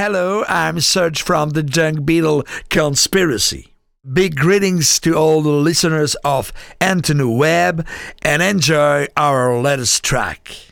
Hello, I'm Serge from the Junk Beetle Conspiracy. Big greetings to all the listeners of Anthony Webb and enjoy our latest track.